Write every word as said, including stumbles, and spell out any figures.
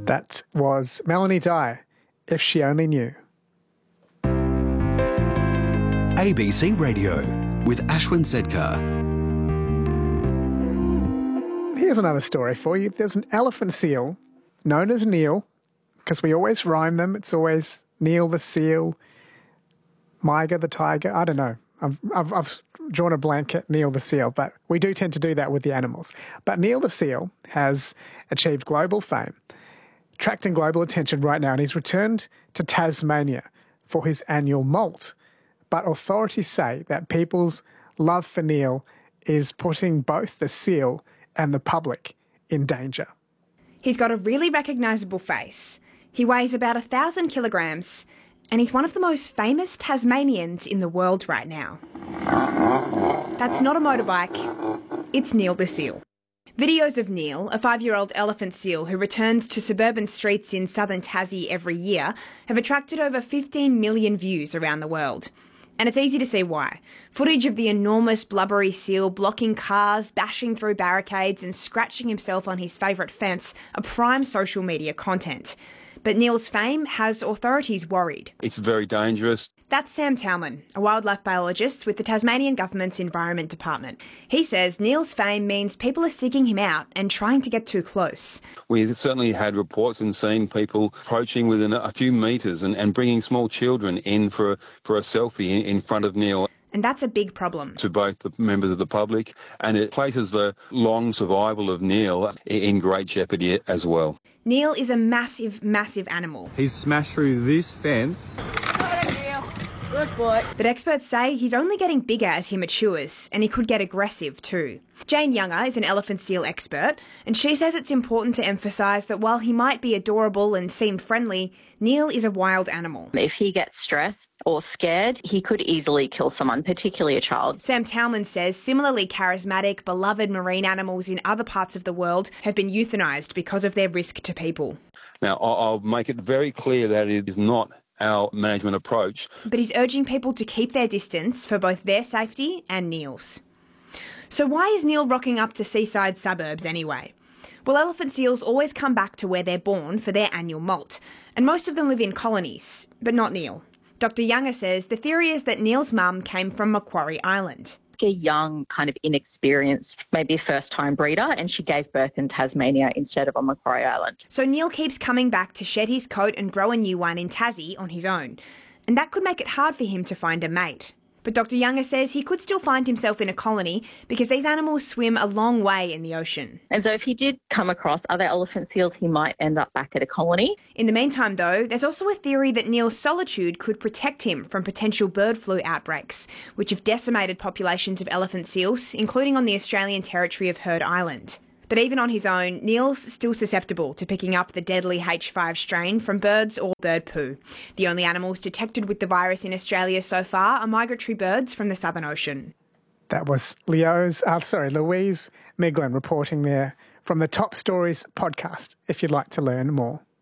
That was Melanie Dye, If She Only Knew. A B C Radio with Ashwin Sedkar. Here's another story for you. There's an elephant seal known as Neil, because we always rhyme them. It's always Neil the seal, Miga the tiger. I don't know. I've, I've, I've drawn a blanket, Neil the seal, but we do tend to do that with the animals. But Neil the seal has achieved global fame, attracting global attention right now, and he's returned to Tasmania for his annual molt. But authorities say that people's love for Neil is putting both the seal and the public in danger. He's got a really recognisable face. He weighs about a thousand kilograms, and he's one of the most famous Tasmanians in the world right now. That's not a motorbike, it's Neil the seal. Videos of Neil, a five-year-old elephant seal who returns to suburban streets in southern Tassie every year, have attracted over fifteen million views around the world. And it's easy to see why. Footage of the enormous blubbery seal blocking cars, bashing through barricades and scratching himself on his favourite fence are prime social media content. But Neil's fame has authorities worried. It's very dangerous. That's Sam Towman, a wildlife biologist with the Tasmanian Government's Environment Department. He says Neil's fame means people are seeking him out and trying to get too close. We certainly had reports and seen people approaching within a few metres and, and bringing small children in for a, for a selfie in, in front of Neil. And that's a big problem. To both the members of the public, and it places the long survival of Neil in great jeopardy as well. Neil is a massive, massive animal. He's smashed through this fence. Good boy. But experts say he's only getting bigger as he matures, and he could get aggressive too. Jane Younger is an elephant seal expert, and she says it's important to emphasise that while he might be adorable and seem friendly, Neil is a wild animal. If he gets stressed or scared, he could easily kill someone, particularly a child. Sam Towman says similarly charismatic, beloved marine animals in other parts of the world have been euthanised because of their risk to people. Now, I'll make it very clear that it is not our management approach. But he's urging people to keep their distance for both their safety and Neil's. So why is Neil rocking up to seaside suburbs anyway? Well, elephant seals always come back to where they're born for their annual molt, and most of them live in colonies, but not Neil. Doctor Younger says the theory is that Neil's mum came from Macquarie Island. A young, kind of inexperienced, maybe a first-time breeder, and she gave birth in Tasmania instead of on Macquarie Island. So Neil keeps coming back to shed his coat and grow a new one in Tassie on his own, and that could make it hard for him to find a mate. But Doctor Younger says he could still find himself in a colony because these animals swim a long way in the ocean. And so if he did come across other elephant seals, he might end up back at a colony. In the meantime, though, there's also a theory that Neil's solitude could protect him from potential bird flu outbreaks, which have decimated populations of elephant seals, including on the Australian territory of Heard Island. But even on his own, Neil's still susceptible to picking up the deadly H five strain from birds or bird poo. The only animals detected with the virus in Australia so far are migratory birds from the Southern Ocean. That was Leo's, uh, sorry, Louise Miglin reporting there from the Top Stories podcast, if you'd like to learn more.